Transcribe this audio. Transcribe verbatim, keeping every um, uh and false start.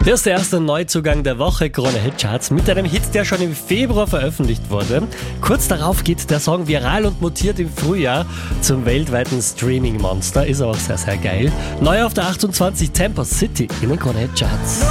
Das ist der erste Neuzugang der Woche, Krone Hit Charts, mit einem Hit, der schon im Februar veröffentlicht wurde. Kurz darauf geht der Song viral und mutiert im Frühjahr zum weltweiten Streaming-Monster. Ist auch sehr, sehr geil. Neu auf der achtundzwanzig, Tempo City in den Krone Hit Charts.